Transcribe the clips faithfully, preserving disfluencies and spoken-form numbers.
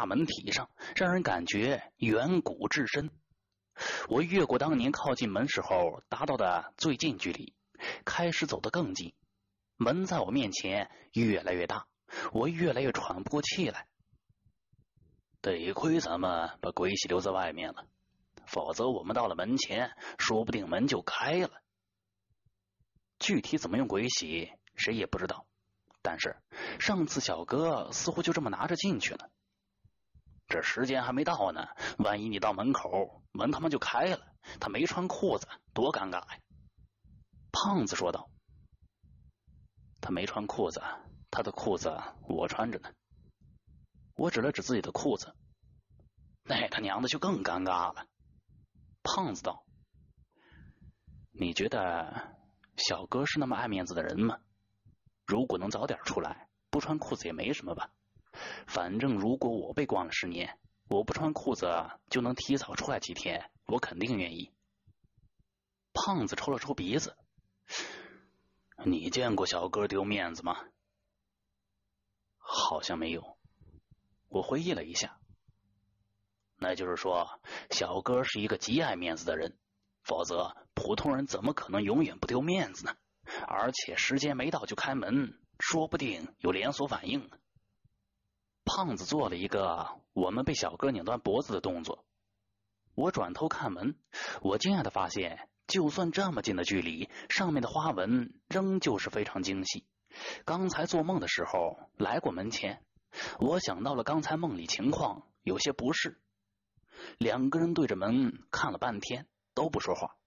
大门体上，让人感觉远古至深。我越过当年靠近门时候达到的最近距离，开始走得更近。门在我面前越来越大，我越来越喘不过气来。得亏咱们把鬼玺留在外面了，否则我们到了门前，说不定门就开了。具体怎么用鬼玺，谁也不知道。但是上次小哥似乎就这么拿着进去了。这时间还没到呢，万一你到门口，门他妈就开了，他没穿裤子，多尴尬呀！胖子说道。他没穿裤子，他的裤子我穿着呢。我指了指自己的裤子，那他娘的就更尴尬了。胖子道：你觉得小哥是那么爱面子的人吗？如果能早点出来，不穿裤子也没什么吧。反正如果我被关了十年，我不穿裤子就能提早出来几天，我肯定愿意。胖子抽了抽鼻子。你见过小哥丢面子吗？好像没有。我回忆了一下。那就是说，小哥是一个极爱面子的人，否则普通人怎么可能永远不丢面子呢？而且时间没到就开门，说不定有连锁反应呢。胖子做了一个我们被小哥拧断脖子的动作。我转头看门，我惊讶地发现，就算这么近的距离，上面的花纹仍旧是非常精细。刚才做梦的时候来过门前，我想到了刚才梦里情况，有些不适。两个人对着门看了半天，都不说话。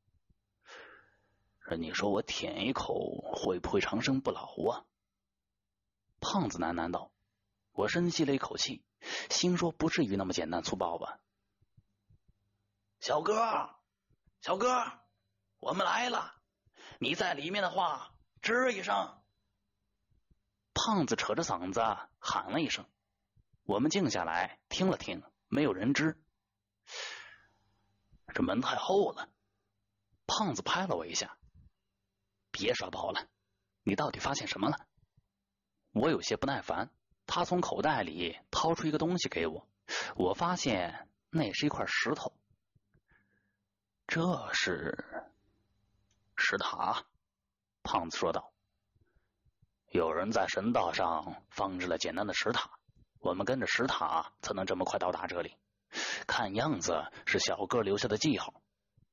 你说我舔一口会不会长生不老啊？胖子喃喃道。我深吸了一口气，心说不至于那么简单粗暴吧。小哥，小哥，我们来了，你在里面的话吱一声。胖子扯着嗓子喊了一声。我们静下来听了听，没有人吱。这门太厚了。胖子拍了我一下。别耍宝了，你到底发现什么了？我有些不耐烦。他从口袋里掏出一个东西给我，我发现那也是一块石头。这是石塔，胖子说道。有人在神道上放置了简单的石塔，我们跟着石塔才能这么快到达这里。看样子是小哥留下的记号。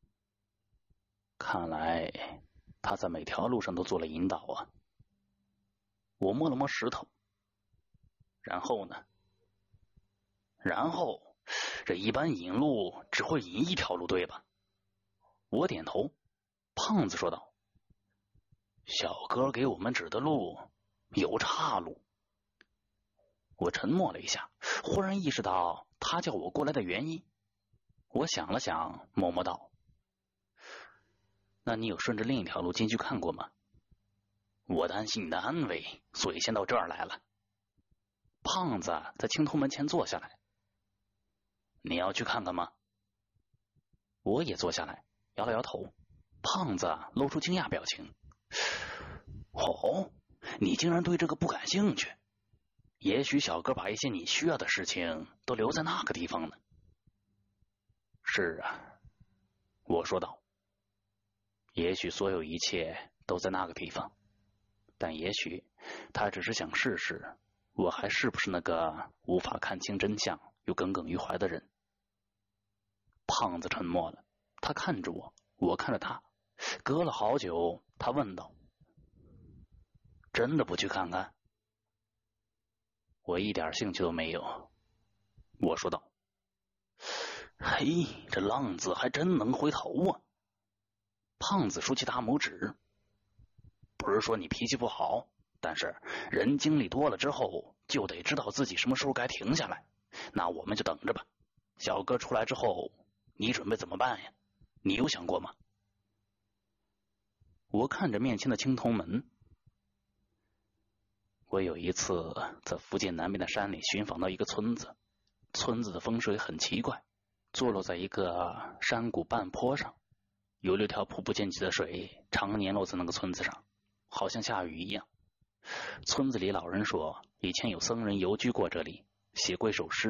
看来他在每条路上都做了引导啊。我摸了摸石头。然后呢？然后这一般引路只会引一条路，对吧？我点头。胖子说道。小哥给我们指的路有岔路。我沉默了一下，忽然意识到他叫我过来的原因。我想了想，默默道：那你有顺着另一条路进去看过吗？我担心你的安危，所以先到这儿来了。胖子在青铜门前坐下来。你要去看看吗？我也坐下来，摇了摇头。胖子露出惊讶表情。哦，你竟然对这个不感兴趣？也许小哥把一些你需要的事情都留在那个地方呢。是啊，我说道。也许所有一切都在那个地方，但也许他只是想试试我还是不是那个无法看清真相又耿耿于怀的人。胖子沉默了，他看着我，我看着他。隔了好久，他问道：真的不去看看？我一点兴趣都没有。我说道。嘿，这浪子还真能回头啊。胖子竖起大拇指。不是说你脾气不好，但是人经历多了之后就得知道自己什么时候该停下来。那我们就等着吧。小哥出来之后你准备怎么办呀？你有想过吗？我看着面前的青铜门。我有一次在福建南边的山里寻访到一个村子，村子的风水很奇怪，坐落在一个山谷半坡上，有六条瀑布溅起的水常年落在那个村子上，好像下雨一样。村子里老人说，以前有僧人游居过这里，写过一首诗，